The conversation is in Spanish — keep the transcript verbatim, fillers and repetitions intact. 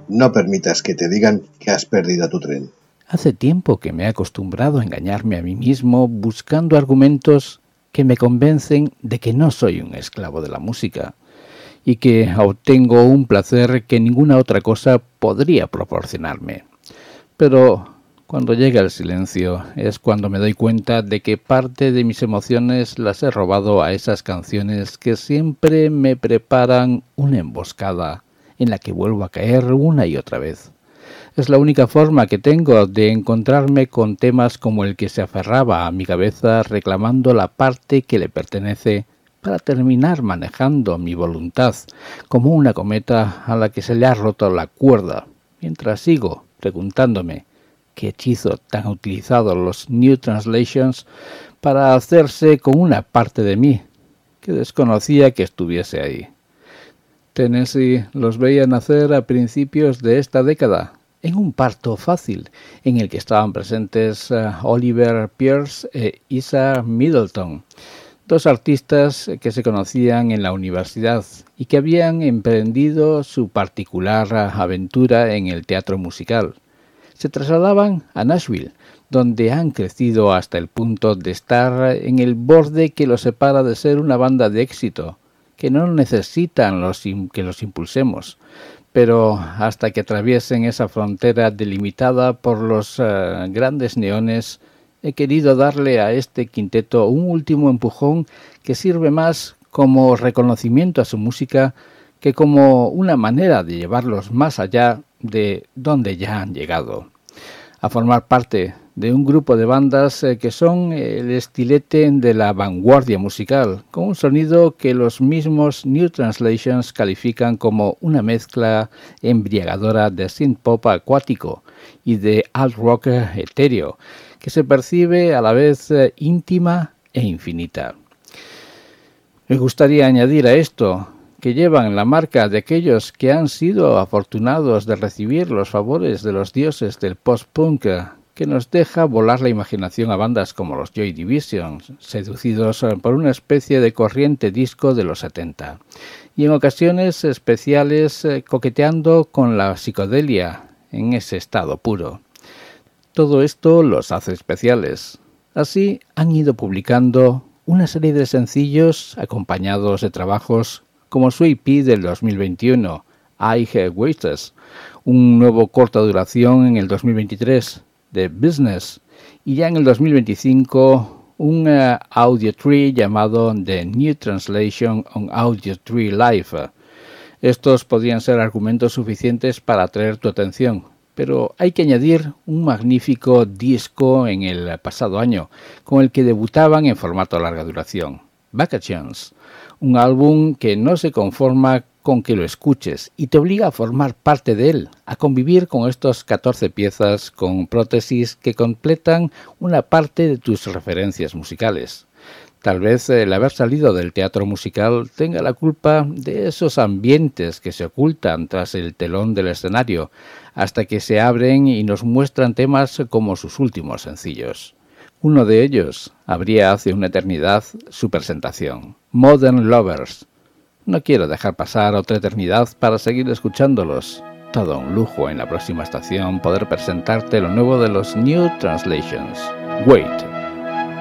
No permitas que te digan que has perdido tu tren. Hace tiempo que me he acostumbrado a engañarme a mí mismo buscando argumentos que me convencen de que no soy un esclavo de la música y que obtengo un placer que ninguna otra cosa podría proporcionarme. Pero cuando llega el silencio es cuando me doy cuenta de que parte de mis emociones las he robado a esas canciones que siempre me preparan una emboscada en la que vuelvo a caer una y otra vez. Es la única forma que tengo de encontrarme con temas como el que se aferraba a mi cabeza reclamando la parte que le pertenece para terminar manejando mi voluntad como una cometa a la que se le ha roto la cuerda, mientras sigo preguntándome qué hechizo tan utilizado los New Translations para hacerse con una parte de mí que desconocía que estuviese ahí. Tennessee los veía nacer a principios de esta década, en un parto fácil, en el que estaban presentes uh, Oliver Pierce e Isa Middleton, dos artistas que se conocían en la universidad y que habían emprendido su particular aventura en el teatro musical. Se trasladaban a Nashville, donde han crecido hasta el punto de estar en el borde que los separa de ser una banda de éxito, que no necesitan los que los impulsemos, pero hasta que atraviesen esa frontera delimitada por los uh, grandes neones, he querido darle a este quinteto un último empujón que sirve más como reconocimiento a su música que como una manera de llevarlos más allá de donde ya han llegado, a formar parte de un grupo de bandas eh, que son el estilete de la vanguardia musical, con un sonido que los mismos New Translations califican como una mezcla embriagadora de synth-pop acuático y de alt-rock etéreo, que se percibe a la vez eh, íntima e infinita. Me gustaría añadir a esto que llevan la marca de aquellos que han sido afortunados de recibir los favores de los dioses del post-punk, que nos deja volar la imaginación a bandas como los Joy Division, seducidos por una especie de corriente disco de los setenta, y en ocasiones especiales coqueteando con la psicodelia en ese estado puro. Todo esto los hace especiales. Así han ido publicando una serie de sencillos acompañados de trabajos como su E P del dos mil veintiuno, I Have Waited, un nuevo corta duración en el dos mil veintitrés, The Business, y ya en el dos mil veinticinco un uh, audio tree llamado The New Translation on Audio Tree Live. Estos podrían ser argumentos suficientes para atraer tu atención, pero hay que añadir un magnífico disco en el pasado año, con el que debutaban en formato larga duración, Vacations, un álbum que no se conforma con que lo escuches y te obliga a formar parte de él, a convivir con estos catorce piezas con prótesis que completan una parte de tus referencias musicales. Tal vez el haber salido del teatro musical tenga la culpa de esos ambientes que se ocultan tras el telón del escenario, hasta que se abren y nos muestran temas como sus últimos sencillos. Uno de ellos abría hace una eternidad su presentación, Modern Lovers. No quiero dejar pasar otra eternidad para seguir escuchándolos. Todo un lujo en la próxima estación poder presentarte lo nuevo de los New Translations. Wait.